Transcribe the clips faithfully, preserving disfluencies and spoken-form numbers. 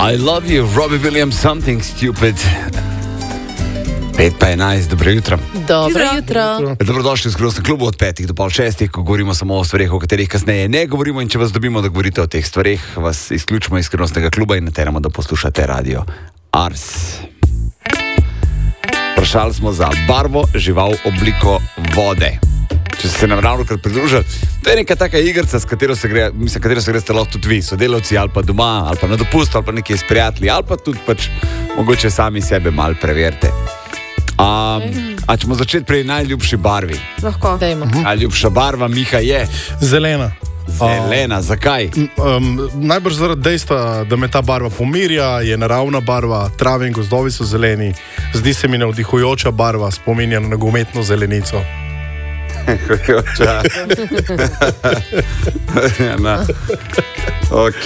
I love you, Robbie Williams, something stupid. pet pa enajst, dobro jutro. Dobro jutro. Dobrodošli v Skrivnostnem klubu od petih do pol šestih, ko govorimo samo o stvareh, o katerih kasneje ne govorimo, in če vas dobimo, da govorite o teh stvareh, vas izključimo iz Skrivnostnega kluba in nateramo, da poslušate radio Ars. Vprašali smo za barvo, žival, obliko vode. Če ste se nam ravno kar pridružili, to je neka taka igrica, s katero se gre, mislim, katero se greste lahko tudi vi, sodelavci ali pa doma, ali pa na dopustu, ali pa nekje s prijatelji, ali pa tudi pač mogoče sami sebe malo preverite. Um, a ćemo začeti pri najljubši barvi? Lahko. Najljubša barva Miha je? Zelena. Zelena, uh, zakaj? Um, najbrž zaradi dejstva, da me ta barva pomirja, je naravna barva, trave in gozdovi so zeleni. Zdi se mi navdihujoča barva, spominja na nogometno zelenico. Navdihujoča. ja, ok.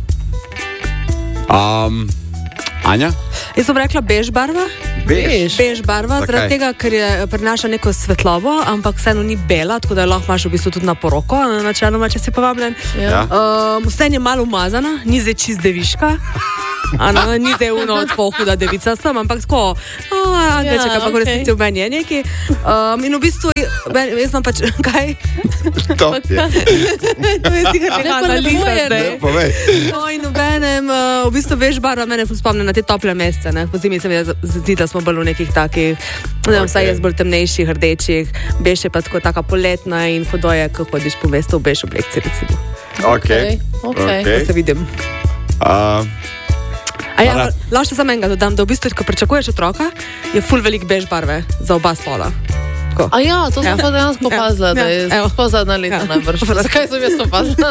Um, Anja? Jaz sem rekla bež barva. Bež? Bež barva, zaradi tega, ker je prinaša neko svetlobo, ampak vseeno ni bela, tako da lahko imaš v bistvu tudi na poroko, načeloma, če si povabljen. Ja. Um, vseeno je malo umazana, ni zdaj čist deviška. Ano, ni zdaj uno od pol huda devica sem, ampak tako, angelček, ampak v resnici v meni je neki. Um, in v bistvu, jaz imam pač, kaj? To je. To je sicer neka analiza zdaj. Povej. No in v menem, v bistvu bež barva mene spomne na te tople mesece, ne? Po zimi se mi zdi, da smo bolj v nekih takih, ne vem, vsaj jaz bolj temnejših, rdečih, bež je pa tako taka poletna in hudo je, ko hodiš po mestu v bež oblekci, recimo. Ok, ok. Da se vidim. Uh, A ja, lahko še samo enega dodam, da v bistvu, ko pričakuješ otroka, je ful velik bež barve za oba spola. Tako. A ja, to sem Ja. pa dejansko Ja. opazila, da je Ja, evo. po zadnja leta Ja. najbrž. Zakaj sem jaz to opazila?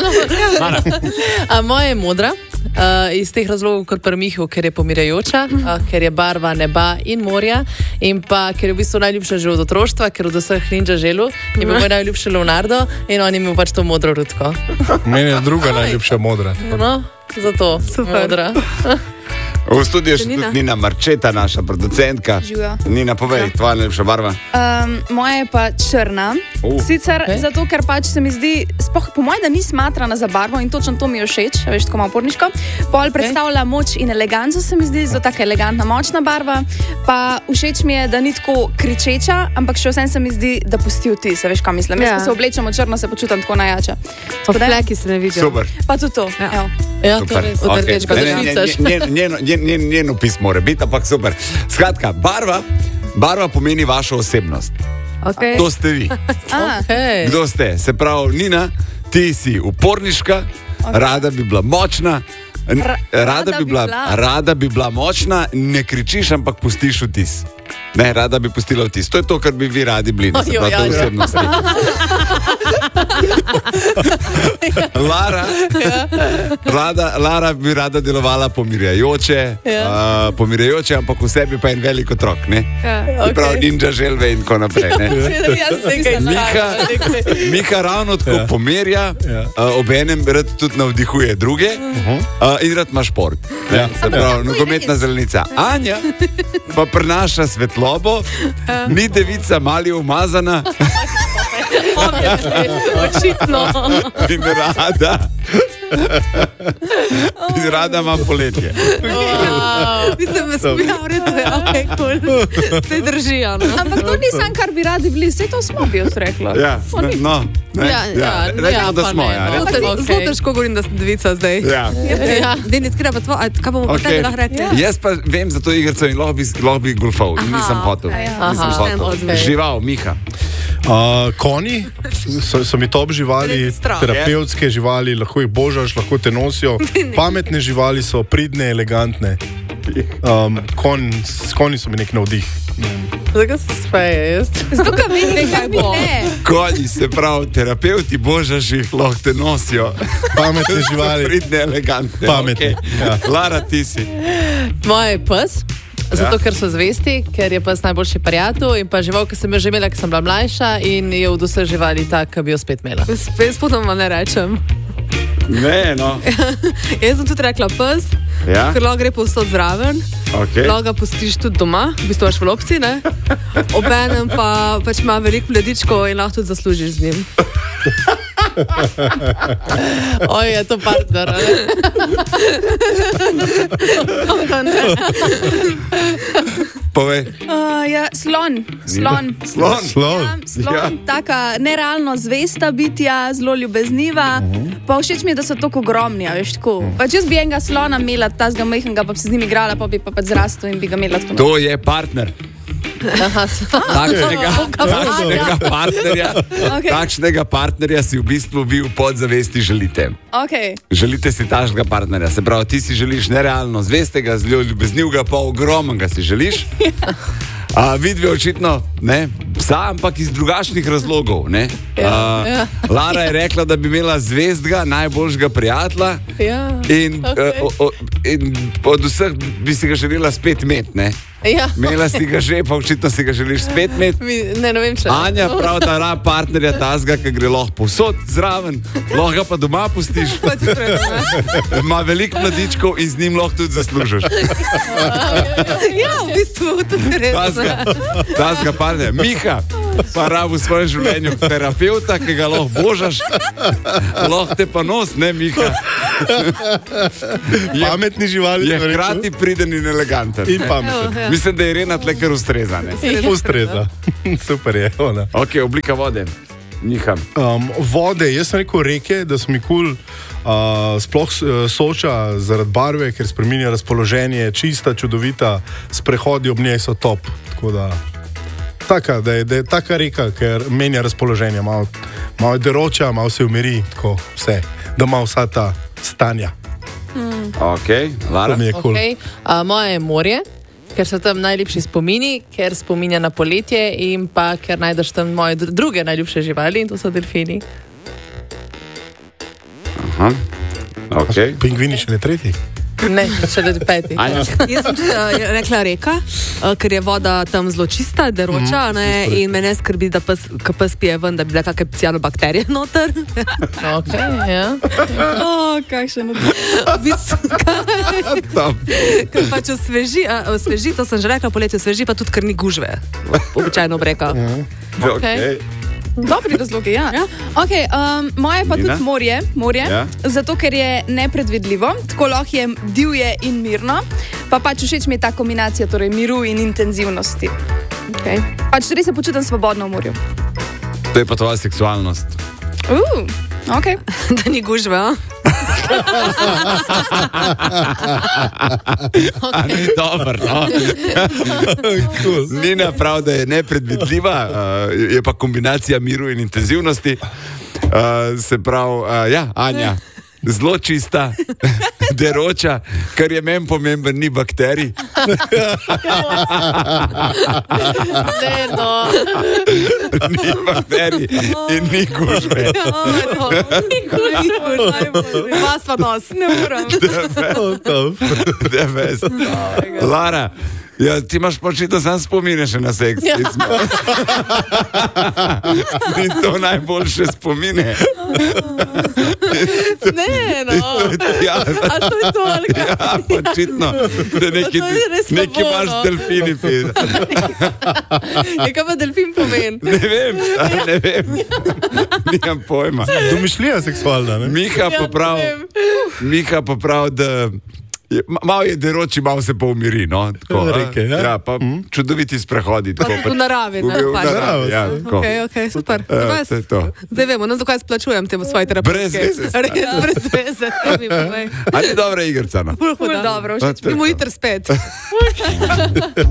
A moja je modra, uh, iz teh razlogov, kot pri Mihu, ker je pomirjajoča, uh, ker je barva neba in morja, in pa ker je v bistvu najljubša že od otroštva, ker od vseh ninja želv je bil moj najljubši Leonardo in on je imel pač to modro rutko. Meni je druga najljubša modra. No, zato Super. modra. v studiu je še Nina? tudi Nina Marčeta, naša producentka. Živijo. Nina, povej, tvoja najljubša barva? Um, moja je pa črna. Uh. Sicer Okay. zato, ker pač se mi zdi, spoh, po mojem, da ni smatrana za barvo in točno to mi je všeč, veš, tako malo porniško. Pol predstavlja moč in eleganco, se mi zdi, zelo taka elegantna, močna barva. Pa všeč mi je, da ni tako kričeča, ampak še vsem se mi zdi, da pusti vtis, veš, kaj mislim. Jaz, Ja. ko se oblečem v črno, se počutim tako najjače. Pa Tako da- fleki se ne vidijo. Super. Pa tudi to. Ja. evo. Ja, to Super. je res. Okay. Rdečka, Ne, da ne, ne, švicaš. njen, njen, njen, njen, njen opis mora biti, ampak super. Skratka, barva, barva pomeni vašo osebnost. Okay. To ste vi. A, Hej. Kdo ste? Se pravi, Nina, ti si uporniška, okay. rada bi bila močna. n- Ra- Rada bi bila, rada bi bila močna, ne kričiš, ampak pustiš vtis. Ne, rada bi pustila vtis. To je to, kar bi vi radi bili. Ne, se Ojoj, pravi, to je ja. osebnost. Lara, rada, Lara bi rada delovala pomirjajoče, Ja. uh, pomirjajoče, ampak v sebi pa en velik otrok. Ne? Ja. Se pravi, ninja želve in tako naprej. Ne? Jaz nekaj Miha, Miha ravno tako Ja. pomirja, Ja. uh, obenem rad tudi navdihuje druge uh, in rad ima šport. Ne? Ja. Se pravi, nogometna zelenica. Anja pa prinaša svetlobo, ni devica mali umazana Očitno. in rada. In rada ima poletje. Mislim, da sem ja, v redu, ja, ok, cool. Se drži, ano. ampak to ni sam, kar bi radi bili, vse to smo bi jaz rekla. Ja, To ni- no, ne, Ja, ja, Recimo, ja, da pa smo. ne, Ja, no. recimo. Zelo Ok. zelo težko govorim, da sem devica zdaj. Ja. Ja. Denis, kje pa tvoje, kaj bomo okay. po tebi lahko rekli? Jaz pa vem za to igrico in lahko bi, lahko bi golfal. In Aha, nisem hotel. ja. Nisem Aha, hotel. ok. Žival, Miha. Uh, konji so, so mi top živali, Res je strah. terapevtske živali, lahko jih božaš, lahko te nosijo. Pametne živali so pridne, elegantne. Um, konj, s konji so mi nek navdih. Zakaj se smeje jaz? Zato, ker vem, kaj bo. Ne. Konji, se pravi, terapeuti božaši lahko te nosijo. Pametne živali. Pridne, elegantne. Pametne, Okay. ja. Lara, ti si. Moj je pes. Zato, Ja. ker so zvesti, ker je pes najboljši prijatelj in pa žival, ki sem jo že imela, ko sem bila mlajša in je od vseh živali tak, ki bi jo spet imela. Spet spodoma ne rečem. Ne, no. Jaz sem tudi rekla pes, Ja? ker lahko gre povsod zraven, Okay. lahko ga pustiš tudi doma, v bistvu imaš v lopci, ne? Obenem pa pač ima veliko mladičkov in lahko tudi zaslužiš z njim. Oj, je to partner. ali? Povej. Uh, ja, slon, slon. Slon. Slon. Ja, slon, Ja. ja. Taka nerealno zvesta bitja, zelo ljubezniva. Uh -huh. Pa všeč mi je, da so tako ogromni, a veš tako. Pa če bi enega slona imela, ta zga majhnega, pa bi se z njim igrala, pa bi pa pač zrastel in bi ga imela tako. To je partner. Aha, Takšnega, takšnega partnerja, Okay. takšnega partnerja si v bistvu vi v podzavesti želite. Okay. Želite si takšnega partnerja, se pravi, ti si želiš nerealno zvestega, zelo ljubeznivega, pa ogromnega si želiš. A, vidve očitno, ne, psa, ampak iz drugačnih razlogov. Ne. A, ja. Lara je rekla, da bi imela zvezdega, najboljšega prijatelja Ja, in, okej. okay. o, o, in od vseh bi si ga želela spet imeti. Ne. Ja. Imela si ga že, pa očitno si ga želiš spet imeti. Mi, ne, ne vem, če. Anja prav ta rab partnerja tazga, ki gre lahko povsod zraven, lahko ga pa doma pustiš. Ima veliko mladičkov in z njim lahko tudi zaslužiš. Ja, v bistvu tudi res. Tazga, tazga partnerja. Miha pa rab v svojem življenju terapeuta, ki ga lahko božaš, lahko te pa nos, ne Miha. Je, Pametni živali. je sem rekel. hkrati priden in eleganten. In pametni. Mislim, da je Irena tle kar ustreza. ne. Ustreza. Super je ona. Ok, oblika vode. Niham. Um, vode, jaz sem rekel reke, da so mi kul, cool, uh, sploh uh, Soča zaradi barve, ker spreminja razpoloženje, čista, čudovita, sprehodi ob njej so top. Tako da, taka, da, je, da je taka reka, ker menja razpoloženje, malo, malo je deroča, malo se umiri, tako vse, da ima vsa ta stanja. Ok, Lara. To mi je kul. Cool. Okay. A, moje je morje, ker so tam najlepši spomini, ker spominja na poletje in pa ker najdeš tam moje dr- druge najljubše živali in to so delfini. Aha. Okay. Pingvini še ne tretji. Ne, še le peti. Anja. Jaz sem tudi uh, rekla reka, uh, ker je voda tam zelo čista, deroča, ne, in me ne skrbi, da pes, ko pes pije ven, da bi bile kakšne cianobakterije noter. Okay, ja. Oh, kakšen od... V bistvu, ker pač osveži, uh, osveži, to sem že rekla, poletje osveži, pa tudi ker ni gužve, običajno ob rekah. Okay. Dobri razlogi, ja. ja. Okay, um, moje pa Nina? tudi morje, morje Ja. zato ker je nepredvidljivo, tako lahko je divje in mirno, pa pač všeč mi je ta kombinacija torej miru in intenzivnosti. Okay. Pač res se počutim svobodno v morju. To je pa tvoja seksualnost. Uh, okay. Da ni gužve, a? A ni dobro, no? Cool. Nina prav, da je nepredvidljiva, uh, je pa kombinacija miru in intenzivnosti. Uh, se pravi, uh, ja, Anja, zelo čista, deroča, kar je meni pomemben, ni bakterij. Ne, no. Ni bakterij in ni gužve. Vas pa nos. Ne moram. The best. Lara, ja, ti imaš počito sam spomine še na seks. Ja. In to najboljše spomine. Ne, no. Ja, A to je to, ali kaj? ja počitno, da neki, To je res neki slabo, imaš no. delfini. pil. Je kaj pa delfin pomeni? Ne vem, stari, ne vem. Nimam pojma. Domišljija seksualna, ne? Miha pa prav, Miha pa prav, da je, ma- malo je deroči, malo se pa umiri. No, tako, a? Reke, ja. Ja, pa čudoviti sprehodi. tako V pač. naravi, V, ne? v Pač. naravi, ja, tako. Ok, ok, super. Ja, Vas- to je to. Zdaj vemo, no, zakaj splačujem te svoje terapevtke. Brez veze, stari. Res, brez veze. to mi povej. Ali je dobra igrica? No? Ful huda. Dobro, všeč mi je. Gremo jutri spet.